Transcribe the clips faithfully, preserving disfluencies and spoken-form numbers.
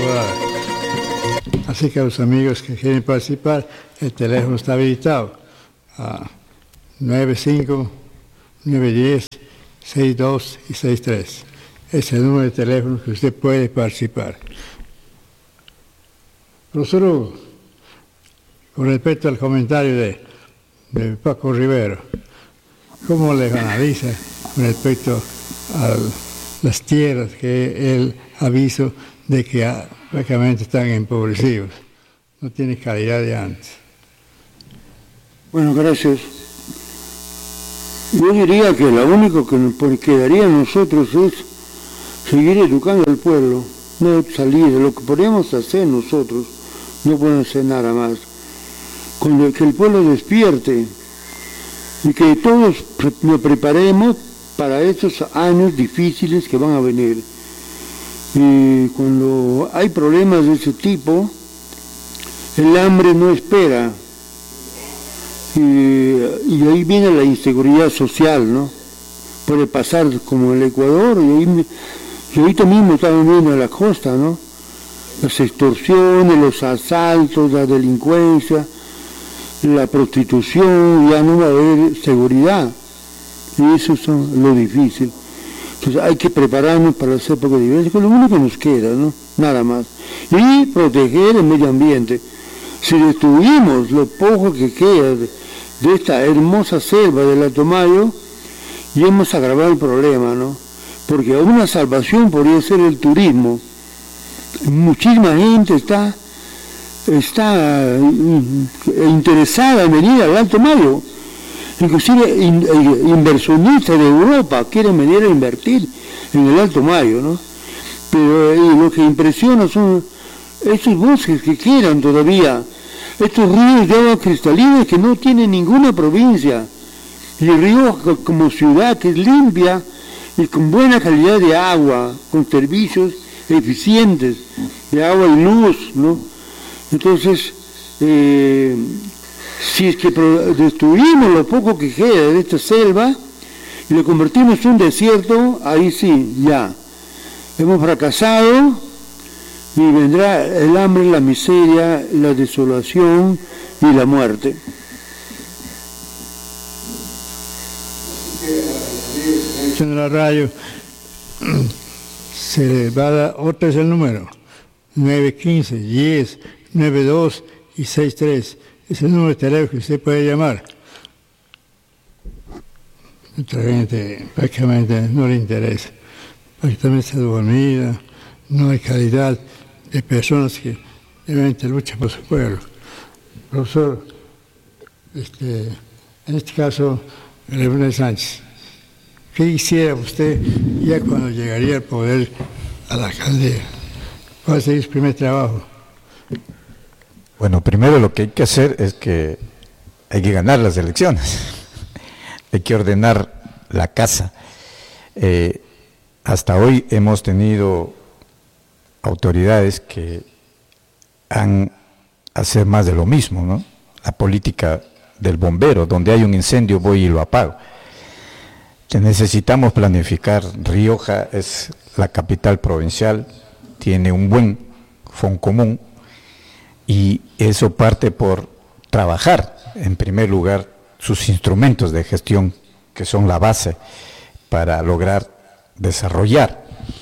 temporada. Así que a los amigos que quieren participar, el teléfono está habilitado a nueve cinco, nueve uno cero, seis dos y seis tres. Es el número de teléfono que usted puede participar. Profesor Hugo, con respecto al comentario de, de Paco Rivero, ¿cómo le analiza con respecto a las tierras que él avisó de que ah, prácticamente están empobrecidos? No tiene calidad de antes. Bueno, gracias. Yo diría que lo único que nos quedaría a nosotros es seguir educando al pueblo, no salir de lo que podemos hacer nosotros, no podemos hacer nada más. Con que el pueblo despierte y que todos nos preparemos para estos años difíciles que van a venir. Y cuando hay problemas de ese tipo, el hambre no espera. Y, y ahí viene la inseguridad social, ¿no? Puede pasar como en el Ecuador, y, ahí, y ahorita mismo estamos viendo en la costa, ¿no? Las extorsiones, los asaltos, la delincuencia, la prostitución, ya no va a haber seguridad. Y eso es lo difícil. Entonces hay que prepararnos para las épocas diversas, que es lo único que nos queda, ¿no? Nada más. Y proteger el medio ambiente. Si destruimos lo poco que queda de, de esta hermosa selva del Alto Mayo, y hemos agravado el problema, ¿no? Porque una salvación podría ser el turismo. Muchísima gente está, está interesada en venir al Alto Mayo. Inclusive in, inversionistas de Europa quieren venir a invertir en el Alto Mayo, ¿no? Pero eh, lo que impresiona son estos bosques que quedan todavía, estos ríos de agua cristalina que no tienen ninguna provincia, y el río como ciudad que es limpia y con buena calidad de agua, con servicios eficientes de agua y luz, ¿no? Entonces, eh, si es que destruimos lo poco que queda de esta selva y lo convertimos en un desierto, ahí sí, ya, hemos fracasado. Y vendrá el hambre, la miseria, la desolación y la muerte. En la radio se le va a dar otra vez el número: nueve uno cinco, diez, nueve dos y seis tres. Es el número de teléfono que usted puede llamar. Mucha gente prácticamente no le interesa, porque también está dormida, no hay calidad de personas que realmente luchan por su pueblo. Profesor, este, en este caso, René Sánchez, ¿qué hiciera usted ya cuando llegaría al poder a la alcaldía? ¿Cuál sería su primer trabajo? Bueno, primero lo que hay que hacer es que hay que ganar las elecciones, hay que ordenar la casa. Eh, hasta hoy hemos tenido autoridades que han hacer más de lo mismo, ¿no? La política del bombero, donde hay un incendio voy y lo apago. Que necesitamos planificar. Rioja es la capital provincial, tiene un buen fondo común y eso parte por trabajar, en primer lugar, sus instrumentos de gestión, que son la base para lograr desarrollar.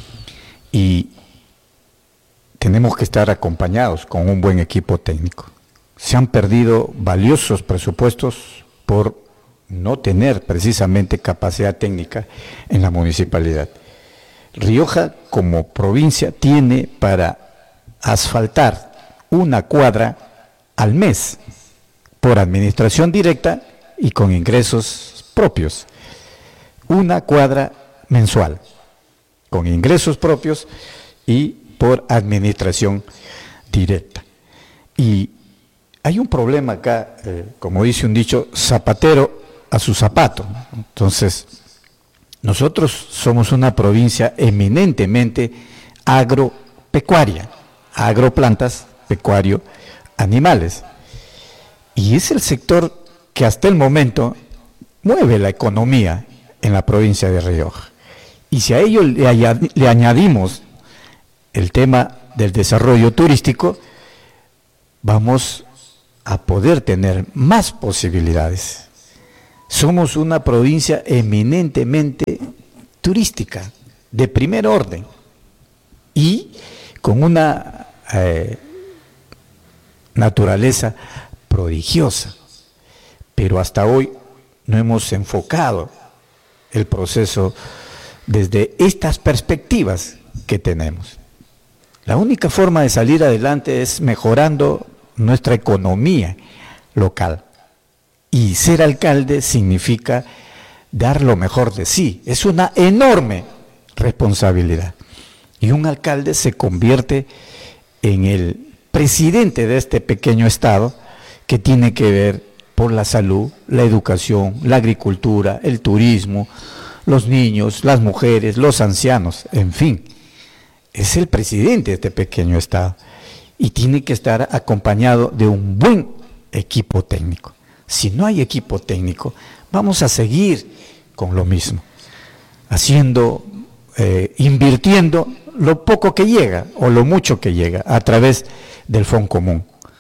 Y tenemos que estar acompañados con un buen equipo técnico. Se han perdido valiosos presupuestos por no tener precisamente capacidad técnica en la municipalidad. Rioja, como provincia, tiene para asfaltar una cuadra al mes por administración directa y con ingresos propios. Una cuadra mensual, con ingresos propios y por administración directa. Y hay un problema acá, eh, como dice un dicho, zapatero a su zapato. Entonces, nosotros somos una provincia eminentemente agropecuaria, agroplantas, pecuario, animales. Y es el sector que hasta el momento mueve la economía en la provincia de Rioja. Y si a ello le, le añadimos el tema del desarrollo turístico, vamos a poder tener más posibilidades. Somos una provincia eminentemente turística, de primer orden, y con una eh, naturaleza prodigiosa. Pero hasta hoy no hemos enfocado el proceso desde estas perspectivas que tenemos. La única forma de salir adelante es mejorando nuestra economía local. Y ser alcalde significa dar lo mejor de sí. Es una enorme responsabilidad. Y un alcalde se convierte en el presidente de este pequeño estado que tiene que ver por la salud, la educación, la agricultura, el turismo, los niños, las mujeres, los ancianos, en fin. Es el presidente de este pequeño estado y tiene que estar acompañado de un buen equipo técnico. Si no hay equipo técnico, vamos a seguir con lo mismo, haciendo, eh, invirtiendo lo poco que llega o lo mucho que llega a través del Fondo Común.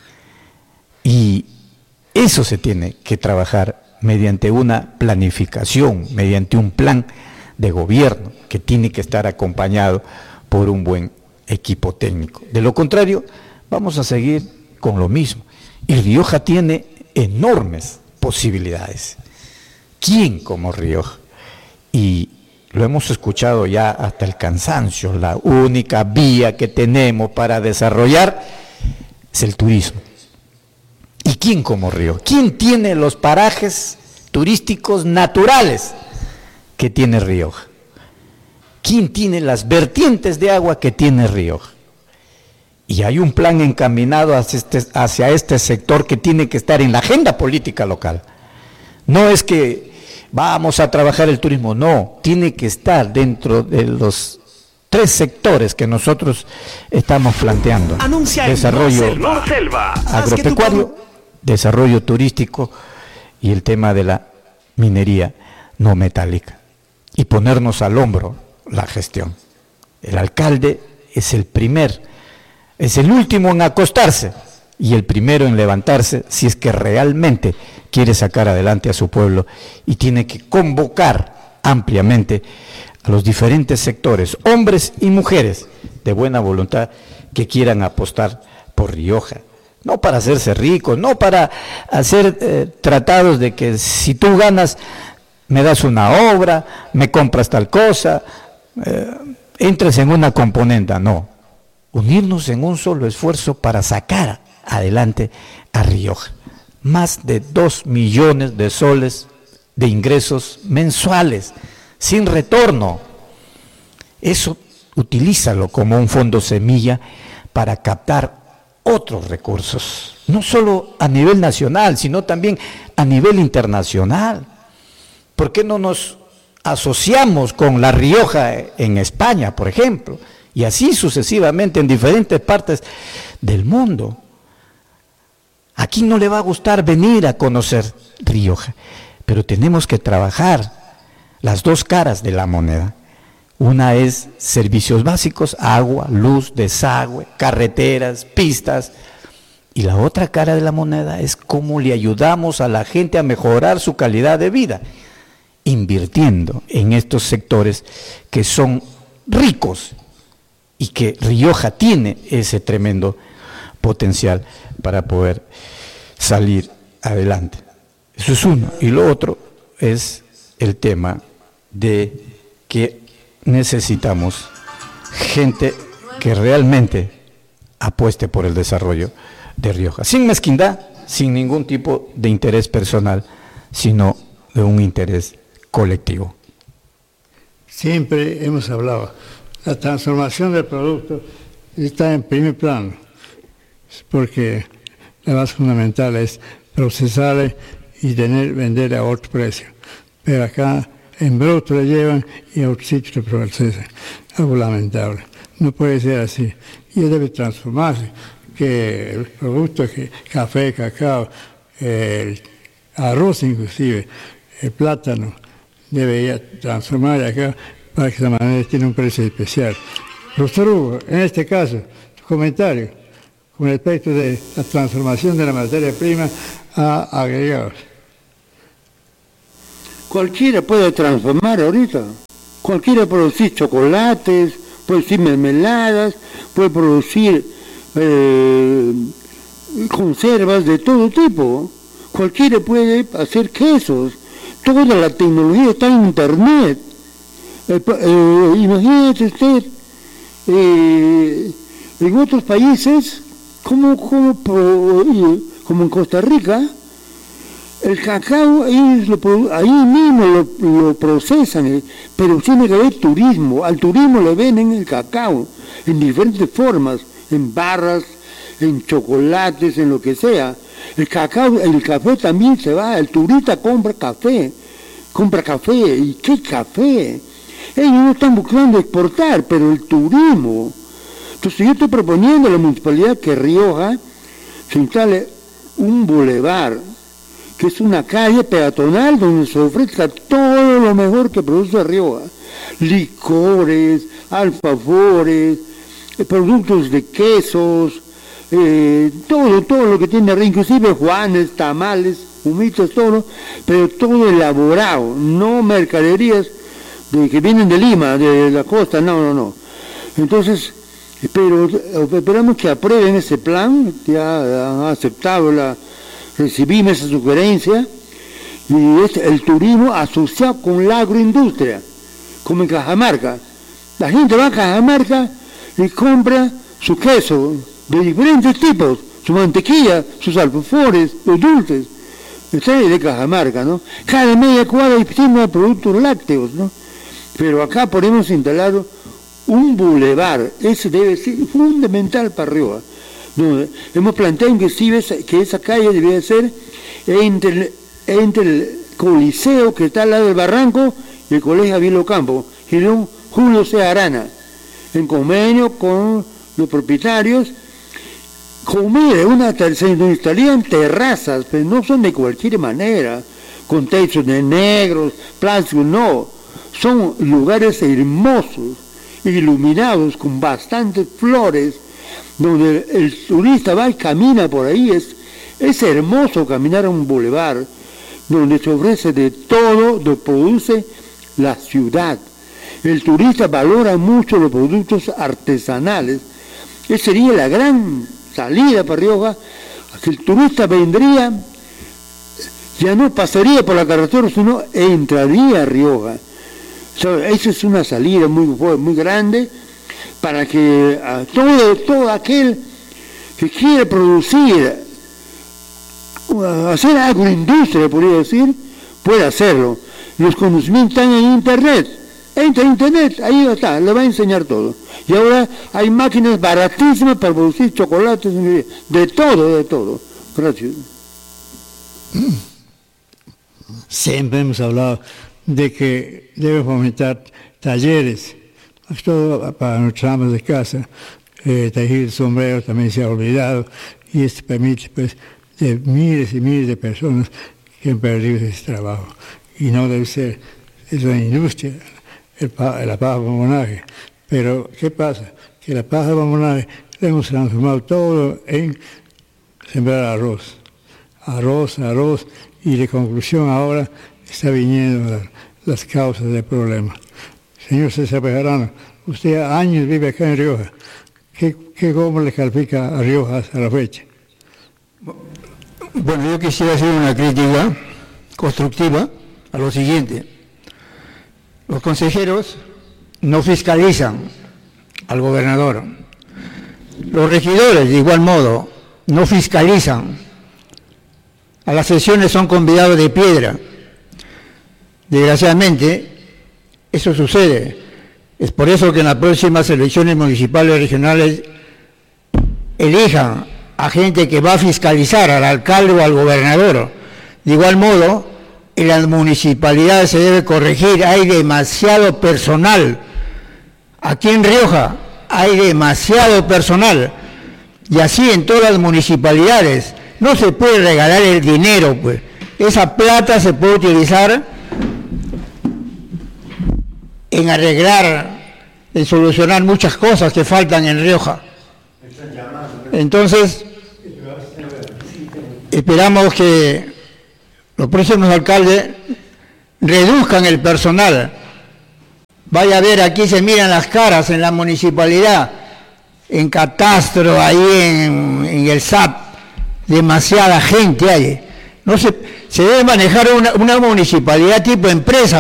Y eso se tiene que trabajar mediante una planificación, mediante un plan de gobierno que tiene que estar acompañado por un buen equipo técnico. De lo contrario, vamos a seguir con lo mismo. Y Rioja tiene enormes posibilidades. ¿Quién como Rioja? Y lo hemos escuchado ya hasta el cansancio, la única vía que tenemos para desarrollar es el turismo. ¿Y quién como Rioja? ¿Quién tiene los parajes turísticos naturales que tiene Rioja? ¿Quién tiene las vertientes de agua que tiene Rioja? Y hay un plan encaminado hacia este, hacia este sector que tiene que estar en la agenda política local. No es que vamos a trabajar el turismo, no, tiene que estar dentro de los tres sectores que nosotros estamos planteando. Anuncia desarrollo Norselva. agropecuario, desarrollo turístico y el tema de la minería no metálica. Y ponernos al hombro la gestión. El alcalde es el primer, es el último en acostarse y el primero en levantarse si es que realmente quiere sacar adelante a su pueblo y tiene que convocar ampliamente a los diferentes sectores, hombres y mujeres de buena voluntad que quieran apostar por Rioja. No para hacerse ricos, no para hacer eh, tratados de que si tú ganas me das una obra, me compras tal cosa, eh, entres en una componenda, no. Unirnos en un solo esfuerzo para sacar adelante a Rioja. Más de dos millones de soles de ingresos mensuales, sin retorno. Eso utilízalo como un fondo semilla para captar otros recursos, no solo a nivel nacional, sino también a nivel internacional. ¿Por qué no nos asociamos con La Rioja en España, por ejemplo? Y así sucesivamente en diferentes partes del mundo. ¿A quién no le va a gustar venir a conocer Rioja? Pero tenemos que trabajar las dos caras de la moneda. Una es servicios básicos, agua, luz, desagüe, carreteras, pistas. Y la otra cara de la moneda es cómo le ayudamos a la gente a mejorar su calidad de vida, invirtiendo en estos sectores que son ricos y que Rioja tiene ese tremendo potencial para poder salir adelante. Eso es uno. Y lo otro es el tema de que necesitamos gente que realmente apueste por el desarrollo de Rioja, sin mezquindad, sin ningún tipo de interés personal, sino de un interés colectivo. Siempre hemos hablado, la transformación del producto está en primer plano, porque la más fundamental es procesar y tener, vender a otro precio. Pero acá en bruto le llevan y a otro sitio le procesan. Algo lamentable. No puede ser así. Y debe transformarse. Que el producto, que café, cacao, el arroz inclusive, el plátano, debería transformar acá para que de esa manera tiene un precio especial. Los trugos, en este caso, comentario con respecto de la transformación de la materia prima a agregados. Cualquiera puede transformar ahorita. Cualquiera puede producir chocolates, puede producir mermeladas, puede producir eh, conservas de todo tipo. Cualquiera puede hacer quesos. Toda la tecnología está en Internet. Eh, eh, imagínate usted, eh, en otros países, como, como, como en Costa Rica, el cacao ellos lo, ahí mismo lo, lo procesan, pero tiene que haber turismo. Al turismo le venden el cacao en diferentes formas, en barras, en chocolates, en lo que sea. El cacao, el café también se va, el turista compra café, compra café, ¿y qué café? Ellos no están buscando exportar, pero el turismo. Entonces yo estoy proponiendo a la municipalidad que Rioja se instale un bulevar, que es una calle peatonal donde se ofrezca todo lo mejor que produce Rioja. Licores, alfafores, eh, productos de quesos, eh, todo, todo lo que tiene Rioja, inclusive juanes, tamales, humitos, todo, pero todo elaborado, no mercaderías de, que vienen de Lima, de la costa, no, no, no. Entonces, pero esperamos que aprueben ese plan, ya han aceptado la, recibimos esa sugerencia, y es el turismo asociado con la agroindustria, como en Cajamarca. La gente va a Cajamarca y compra su queso de diferentes tipos, su mantequilla, sus alfafores, los dulces, trae de Cajamarca, ¿no? Cada media cuadra tiene productos lácteos, ¿no? Pero acá podemos instalar un bulevar, ese debe ser fundamental para Rioja. No, hemos planteado que, sí, que esa calle debía ser entre, entre el Coliseo, que está al lado del Barranco, y el Colegio Avilo Campo, Girón Julio C. Arana, en convenio con los propietarios. Comer, una se instalarían terrazas, pero no son de cualquier manera, con techos de negros, plásticos, no. Son lugares hermosos, iluminados con bastantes flores, donde el turista va y camina por ahí. Es, es hermoso caminar a un bulevar donde se ofrece de todo lo que produce la ciudad. El turista valora mucho los productos artesanales. Esa sería la gran salida para Rioja, que el turista vendría, ya no pasaría por la carretera, sino entraría a Rioja. O sea, esa es una salida muy, muy grande para que a todo, todo aquel que quiere producir, hacer agroindustria, podría decir, puede hacerlo. Los conocimientos están en Internet. Entra en Internet, ahí está, le va a enseñar todo. Y ahora hay máquinas baratísimas para producir chocolates, de todo, de todo. Gracias. Siempre hemos hablado de que debe fomentar talleres, más todo para nuestras amas de casa. Eh, tejer el sombrero también se ha olvidado, y esto permite pues de miles y miles de personas que han perdido ese trabajo. Y no debe ser, es una industria, el, la paja de bombonaje. Pero ¿qué pasa? Que la paja de bombonaje la hemos transformado todo en sembrar arroz. Arroz, arroz, y de conclusión ahora está viniendo la, las causas del problema. Señor César Bejarano, usted años vive acá en Rioja. ¿Qué, qué cómo le califica a Rioja hasta la fecha? Bueno, yo quisiera hacer una crítica constructiva a lo siguiente. Los consejeros no fiscalizan al gobernador. Los regidores, de igual modo, no fiscalizan. A las sesiones son convidados de piedra. Desgraciadamente, eso sucede. Es por eso que en las próximas elecciones municipales y regionales elijan a gente que va a fiscalizar al alcalde o al gobernador. De igual modo, en las municipalidades se debe corregir, hay demasiado personal. Aquí en Rioja hay demasiado personal, y así en todas las municipalidades. No se puede regalar el dinero, pues. Esa plata se puede utilizar en arreglar, en solucionar muchas cosas que faltan en Rioja. Entonces, esperamos que los próximos alcaldes reduzcan el personal. Vaya a ver, aquí se miran las caras en la municipalidad, en Catastro, ahí en, en el S A P, demasiada gente hay. No se, se debe manejar una, una municipalidad tipo empresa.